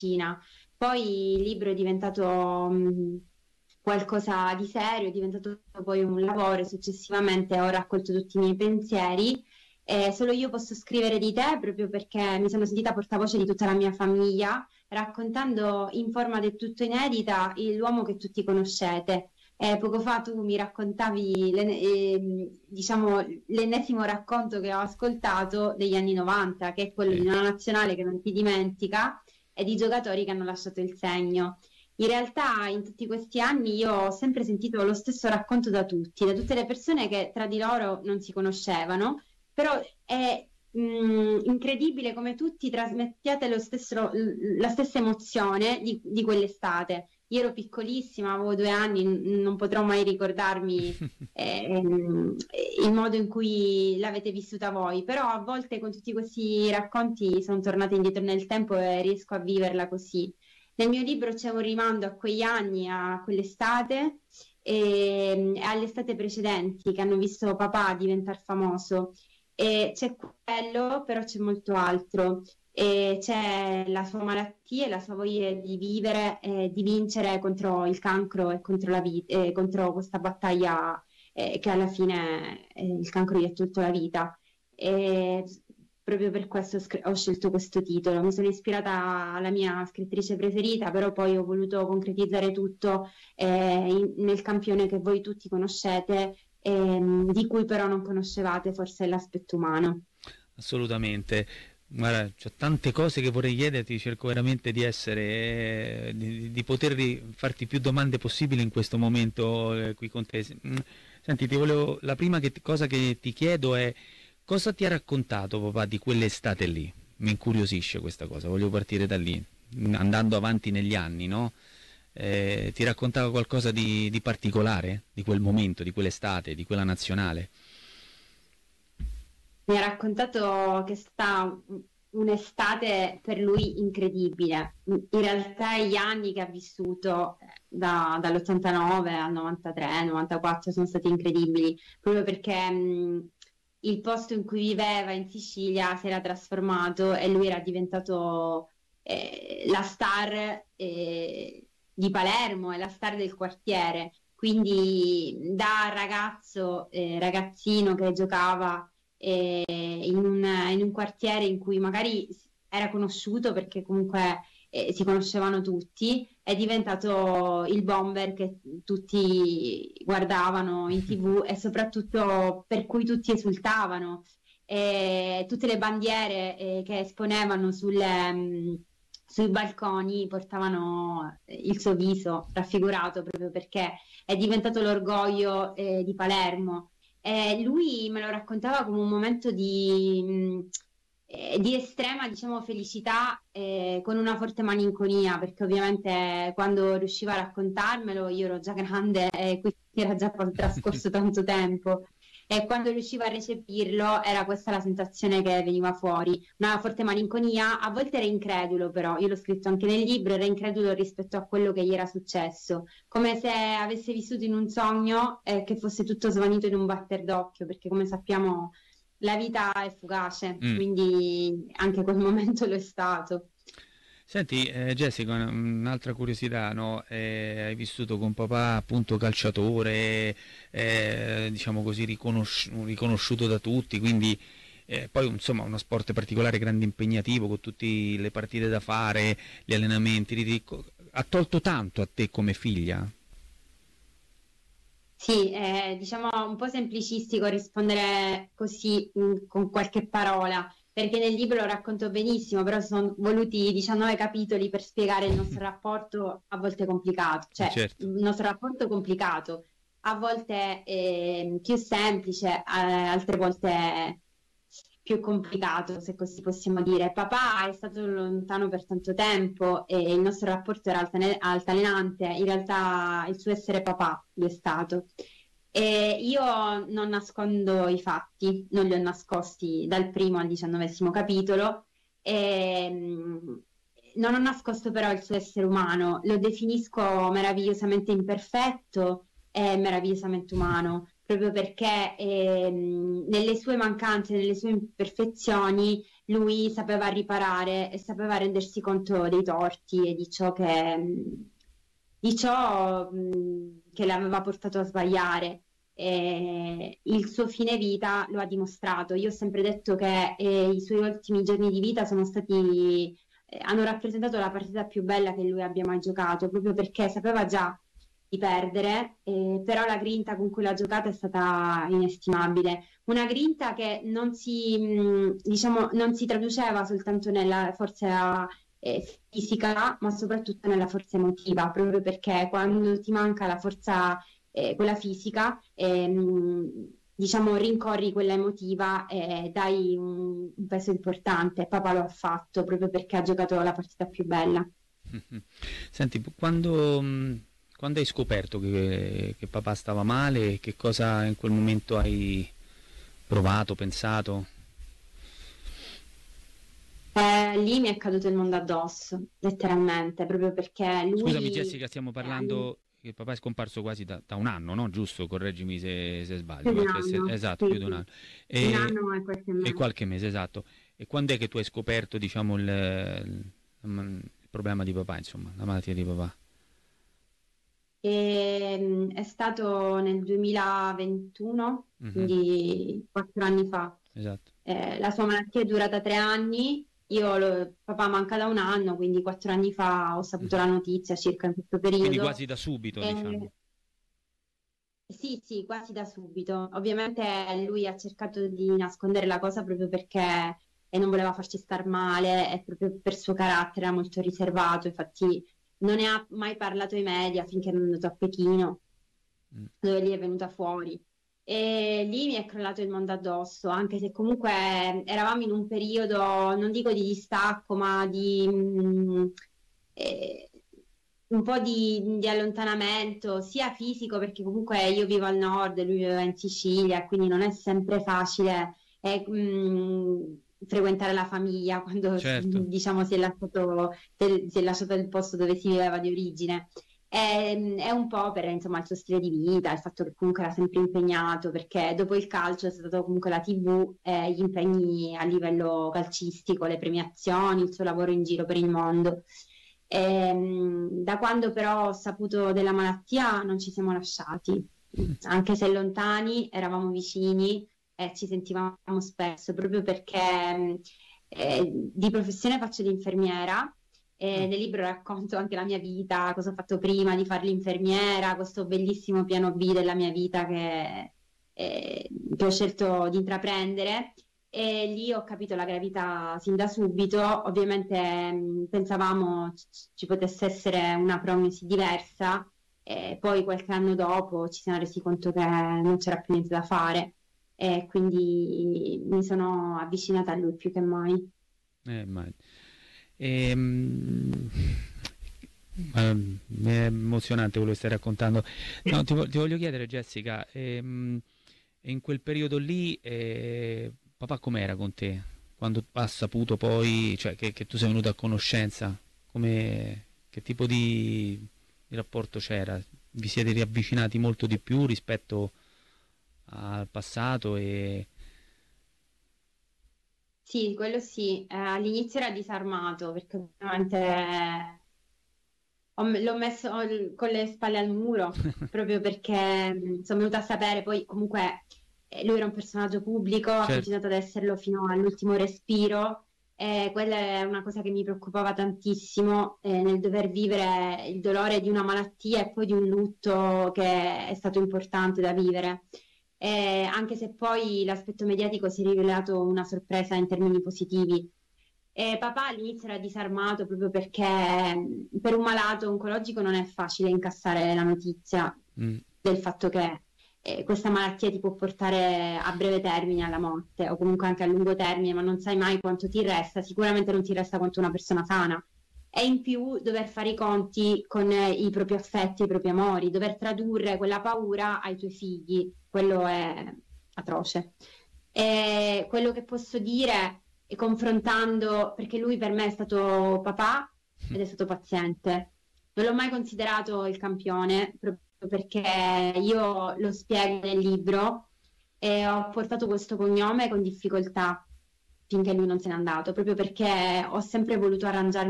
Cina. Poi il libro è diventato qualcosa di serio, è diventato poi un lavoro, e successivamente ho raccolto tutti i miei pensieri. Solo io posso scrivere di te proprio perché mi sono sentita portavoce di tutta la mia famiglia, raccontando in forma del tutto inedita l'uomo che tutti conoscete. Poco fa tu mi raccontavi diciamo, l'ennesimo racconto che ho ascoltato degli anni 90, che è quello di Sì. una nazionale che non ti dimentica e di giocatori che hanno lasciato il segno. In realtà in tutti questi anni io ho sempre sentito lo stesso racconto da tutte le persone che tra di loro non si conoscevano, però è incredibile come tutti trasmettiate la stessa emozione di quell'estate. Io ero piccolissima, avevo 2 anni, non potrò mai ricordarmi il modo in cui l'avete vissuta voi, però a volte con tutti questi racconti sono tornata indietro nel tempo e riesco a viverla così. Nel mio libro c'è un rimando a quegli anni, a quell'estate e alle estate precedenti che hanno visto papà diventare famoso. E c'è quello, però c'è molto altro. E c'è la sua malattia e la sua voglia di vivere e di vincere contro il cancro e contro la vita, contro questa battaglia che alla fine il cancro gli ha tolto la vita. E proprio per questo ho scelto questo titolo. Mi sono ispirata alla mia scrittrice preferita, però poi ho voluto concretizzare tutto nel campione che voi tutti conoscete, di cui però non conoscevate forse l'aspetto umano. Assolutamente. Guarda, c'ho tante cose che vorrei chiederti, cerco veramente di essere, di poter farti più domande possibili in questo momento qui con te. Senti, la prima cosa che ti chiedo è cosa ti ha raccontato papà di quell'estate lì? Mi incuriosisce questa cosa, voglio partire da lì, andando avanti negli anni, no? Ti raccontava qualcosa di particolare, di quel momento, di quell'estate, di quella nazionale? Mi ha raccontato che sta un'estate per lui incredibile. In realtà gli anni che ha vissuto dall'89 al 93, 94 sono stati incredibili, proprio perché il posto in cui viveva in Sicilia si era trasformato e lui era diventato la star di Palermo e la star del quartiere. Quindi da ragazzo, ragazzino che giocava in un quartiere in cui magari era conosciuto perché comunque si conoscevano tutti, è diventato il bomber che tutti guardavano in TV e soprattutto per cui tutti esultavano. Tutte le bandiere che esponevano sui balconi portavano il suo viso raffigurato proprio perché è diventato l'orgoglio di Palermo. Lui me lo raccontava come un momento di estrema, diciamo, felicità con una forte malinconia, perché ovviamente quando riusciva a raccontarmelo io ero già grande e quindi era già trascorso tanto tempo. E quando riusciva a recepirlo era questa la sensazione che veniva fuori, una forte malinconia, a volte era incredulo però, io l'ho scritto anche nel libro, era incredulo rispetto a quello che gli era successo, come se avesse vissuto in un sogno e che fosse tutto svanito in un batter d'occhio, perché come sappiamo la vita è fugace, Mm. quindi anche quel momento lo è stato. Senti, Jessica, un'altra curiosità, no? Hai vissuto con papà appunto calciatore, diciamo così, riconosciuto da tutti, quindi poi insomma uno sport particolare, grande impegnativo, con tutte le partite da fare, gli allenamenti, ha tolto tanto a te come figlia? Sì, diciamo un po' semplicistico rispondere così con qualche parola, perché nel libro lo racconto benissimo, però sono voluti 19 capitoli per spiegare il nostro rapporto a volte complicato, cioè Certo. il nostro rapporto complicato, a volte più semplice, altre volte più complicato, se così possiamo dire. Papà è stato lontano per tanto tempo e il nostro rapporto era altalenante, in realtà il suo essere papà lo è stato. E io non nascondo i fatti, non li ho nascosti dal primo al 19° capitolo. E, non ho nascosto però il suo essere umano, lo definisco meravigliosamente imperfetto e meravigliosamente umano, proprio perché nelle sue mancanze, nelle sue imperfezioni, lui sapeva riparare e sapeva rendersi conto dei torti e di ciò che l'aveva portato a sbagliare. E il suo fine vita lo ha dimostrato. Io ho sempre detto che i suoi ultimi giorni di vita hanno rappresentato la partita più bella che lui abbia mai giocato, proprio perché sapeva già di perdere, però la grinta con cui l'ha giocata è stata inestimabile. Una grinta che diciamo, non si traduceva soltanto nella forza fisica, ma soprattutto nella forza emotiva, proprio perché quando ti manca la forza, quella fisica, diciamo, rincorri quella emotiva e dai un peso importante. Papà lo ha fatto proprio perché ha giocato la partita più bella. Senti, quando hai scoperto che papà stava male, che cosa in quel momento hai provato, pensato? Lì mi è caduto il mondo addosso, letteralmente, proprio perché Scusami lui, Jessica, stiamo parlando che papà è scomparso quasi da un anno, no? Giusto? Correggimi se più sbaglio. di un anno, Esatto, più sì, di un sì, anno. un E, anno e qualche e mese. qualche mese, esatto. E quando è che tu hai scoperto, diciamo, il problema di papà, insomma, la malattia di papà? È stato nel 2021, Mhm, quindi 4 anni fa. esatto. La sua malattia è durata 3 anni, papà manca da un anno, quindi 4 anni fa ho saputo Mhm. la notizia circa in questo Quindi periodo. quasi da subito, diciamo. Eh, sì, sì, quasi da subito. Ovviamente lui ha cercato di nascondere la cosa proprio perché non voleva farci star male, e proprio per suo carattere era molto riservato, infatti non ne ha mai parlato ai media finché non è andato a Pechino, Mm. dove gli è venuta fuori. E lì mi è crollato il mondo addosso, anche se comunque eravamo in un periodo, non dico di distacco, ma eh, un po' di allontanamento, sia fisico, perché comunque io vivo al nord, lui vive in Sicilia, quindi non è sempre facile frequentare la famiglia quando Certo. diciamo si è lasciato il posto dove si viveva di origine. È un po' per insomma il suo stile di vita, il fatto che comunque era sempre impegnato, perché dopo il calcio è stato comunque la TV, gli impegni a livello calcistico, le premiazioni, il suo lavoro in giro per il mondo. Da quando però ho saputo della malattia non ci siamo lasciati, anche se lontani, eravamo vicini e ci sentivamo spesso, proprio perché di professione faccio l'infermiera. Ah, Nel libro racconto anche la mia vita, cosa ho fatto prima di fare l'infermiera, questo bellissimo piano B della mia vita che ho scelto di intraprendere. E lì ho capito la gravità sin da subito. Ovviamente pensavamo ci potesse essere una prognosi diversa, e poi qualche anno dopo ci siamo resi conto che non c'era più niente da fare, e quindi mi sono avvicinata a lui più che mai. immagino. Ehm, è emozionante quello che stai raccontando. No, ti voglio chiedere, Jessica, in quel periodo lì, papà com'era con te? Quando ha saputo poi, cioè, che tu sei venuto a conoscenza, che tipo di rapporto c'era? Vi siete riavvicinati molto di più rispetto al passato e... Sì, quello sì. All'inizio era disarmato perché ovviamente l'ho messo con le spalle al muro, proprio perché sono venuta a sapere, poi comunque lui era un personaggio pubblico, ha Certo, continuato ad esserlo fino all'ultimo respiro, e quella è una cosa che mi preoccupava tantissimo, nel dover vivere il dolore di una malattia e poi di un lutto che è stato importante da vivere. Anche se poi l'aspetto mediatico si è rivelato una sorpresa in termini positivi. Papà all'inizio era disarmato proprio perché per un malato oncologico non è facile incassare la notizia mm, del fatto che questa malattia ti può portare a breve termine alla morte o comunque anche a lungo termine, ma non sai mai quanto ti resta, sicuramente non ti resta quanto una persona sana. E in più dover fare i conti con i propri affetti, i propri amori, dover tradurre quella paura ai tuoi figli, quello è atroce. E quello che posso dire, confrontando, perché lui per me è stato papà ed è stato paziente, non l'ho mai considerato il campione, proprio perché io lo spiego nel libro e ho portato questo cognome con difficoltà. finché lui non se n'è andato, proprio perché ho sempre voluto arrangiarmi